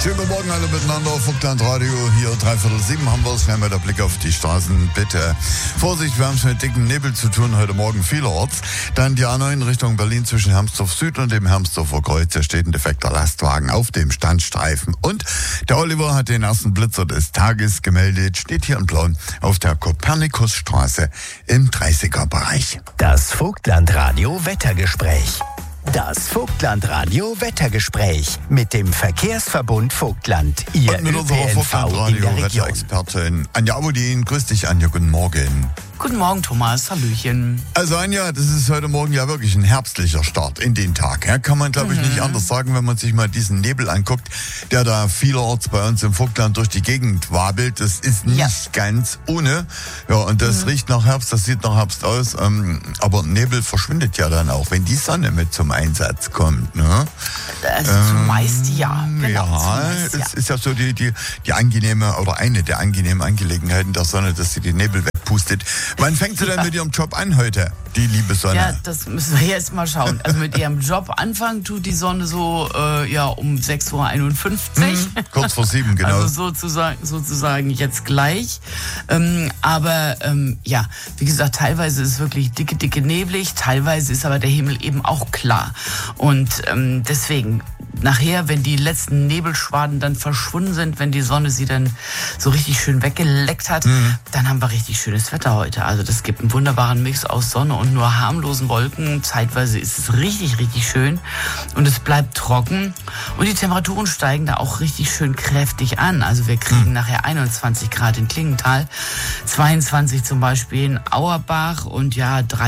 Schönen guten Morgen alle miteinander. Vogtland Radio, hier 6:45 haben wir es. Schnell mal der Blick auf die Straßen. Bitte Vorsicht, wir haben es mit dicken Nebel zu tun heute Morgen vielerorts. Dann die A9 in Richtung Berlin zwischen Hermsdorf Süd und dem Hermsdorfer Kreuz. Da steht ein defekter Lastwagen auf dem Standstreifen. Und der Oliver hat den ersten Blitzer des Tages gemeldet. Steht hier in Plauen auf der Kopernikusstraße im 30er-Bereich. Das Vogtland Radio Wettergespräch. Das Vogtland Radio Wettergespräch mit dem Verkehrsverbund Vogtland. Ihr Und mit unserer Vogtland Radio Wetterexpertin Anja Abudin. Grüß dich, Anja, guten Morgen. Guten Morgen, Thomas. Hallöchen. Also Anja, das ist heute Morgen ja wirklich ein herbstlicher Start in den Tag. Ja, kann man, glaube ich, nicht anders sagen, wenn man sich mal diesen Nebel anguckt, der da vielerorts bei uns im Vogtland durch die Gegend wabelt. Das ist nicht ganz ohne. Ja, und das riecht nach Herbst, das sieht nach Herbst aus. Aber Nebel verschwindet ja dann auch, wenn die Sonne mit zum Einsatz kommt. Ne? Zumeist ja. Genau, ja, es ist ja so die angenehme oder eine der angenehmen Angelegenheiten der Sonne, dass sie den Nebel wegpustet. Wann fängt sie denn mit ihrem Job an heute, die liebe Sonne? Ja, das müssen wir jetzt mal schauen. Also mit ihrem Job anfangen tut die Sonne so um 6:51 Uhr. Kurz vor 7, genau. Also sozusagen jetzt gleich. Aber wie gesagt, teilweise ist es wirklich dicke neblig, teilweise ist aber der Himmel eben auch klar. Und deswegen, nachher, wenn die letzten Nebelschwaden dann verschwunden sind, wenn die Sonne sie dann so richtig schön weggeleckt hat, dann haben wir richtig schönes Wetter heute. Also das gibt einen wunderbaren Mix aus Sonne und nur harmlosen Wolken. Zeitweise ist es richtig schön und es bleibt trocken und die Temperaturen steigen da auch richtig schön kräftig an. Also wir kriegen nachher 21 Grad in Klingenthal, 22 zum Beispiel in Auerbach und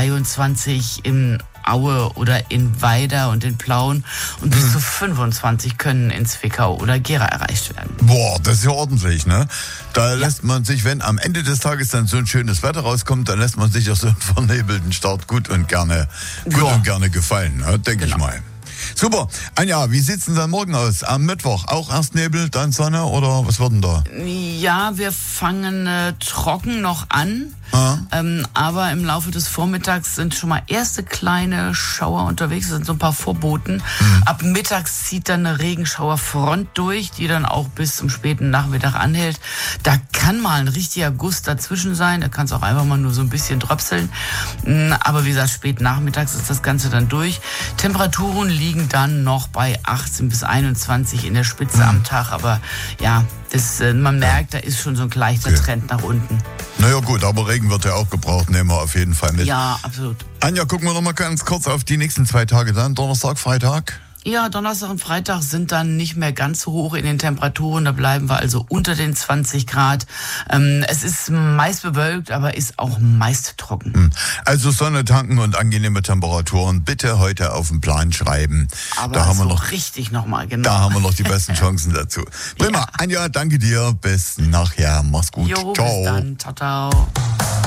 23 in Aue oder in Weida und in Plauen und bis zu 25 können in Zwickau oder Gera erreicht werden. Boah, das ist ja ordentlich, ne? Da lässt man sich, wenn am Ende des Tages dann so ein schönes Wetter rauskommt, dann lässt man sich ja so einen vernebelten Start gut und gerne gefallen, ne? Denke ich mal. Super. Anja, wie sieht's denn dann morgen aus? Am Mittwoch auch erst Nebel, dann Sonne oder was wird denn da? Ja, wir fangen trocken noch an. Aber im Laufe des Vormittags sind schon mal erste kleine Schauer unterwegs, das sind so ein paar Vorboten. Ab mittags zieht dann eine Regenschauerfront durch, die dann auch bis zum späten Nachmittag anhält. Da kann mal ein richtiger Guss dazwischen sein, da kann es auch einfach mal nur so ein bisschen dröpseln. Aber wie gesagt, spät nachmittags ist das Ganze dann durch. Temperaturen liegen dann noch bei 18 bis 21 in der Spitze am Tag, aber ja, man merkt, da ist schon so ein leichter Trend nach unten. Naja gut, aber Regen wird ja auch gebraucht, nehmen wir auf jeden Fall mit. Ja, absolut. Anja, gucken wir noch mal ganz kurz auf die nächsten 2 Tage dann, Donnerstag, Freitag. Ja, Donnerstag und Freitag sind dann nicht mehr ganz so hoch in den Temperaturen. Da bleiben wir also unter den 20 Grad. Es ist meist bewölkt, aber ist auch meist trocken. Also Sonne tanken und angenehme Temperaturen bitte heute auf den Plan schreiben. Aber da haben so wir noch richtig nochmal, genau. Da haben wir noch die besten Chancen dazu. Prima. Anja, danke dir. Bis nachher. Mach's gut. Jo, ciao. bis dann. Ciao, ciao.